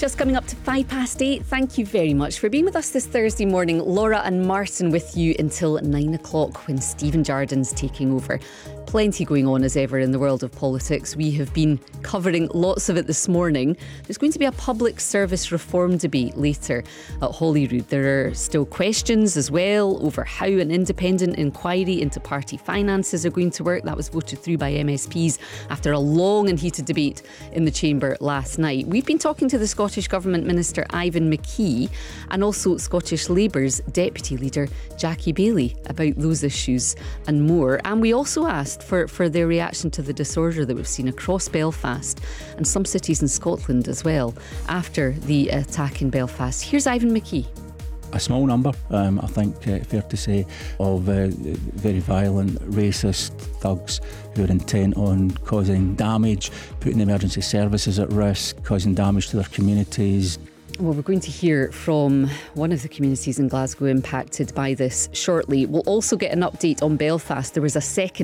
Just coming up to 8:05. Thank you very much for being with us this Thursday morning. Laura and Martin with you until 9 o'clock when Stephen Jardin's taking over. Plenty going on as ever in the world of politics. We have been covering lots of it this morning. There's going to be a public service reform debate later at Holyrood. There are still questions as well over how an independent inquiry into party finances are going to work. That was voted through by MSPs after a long and heated debate in the Chamber last night. We've been talking to the Scottish Government Minister Ivan McKee and also Scottish Labour's Deputy Leader Jackie Baillie about those issues and more. And we also asked for their reaction to the disorder that we've seen across Belfast and some cities in Scotland as well after the attack in Belfast. Here's Ivan McKee. A small number, I think, fair to say, of very violent, racist thugs who are intent on causing damage, putting emergency services at risk, causing damage to their communities. Well, we're going to hear from one of the communities in Glasgow impacted by this shortly. We'll also get an update on Belfast. There was a second